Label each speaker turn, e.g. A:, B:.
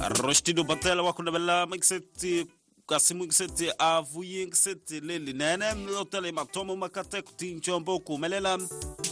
A: Roshtido Batela wakundabella mixeti kasimu mixeti avuye mixeti leli nene mlotele matomo makate kutincho mboku melela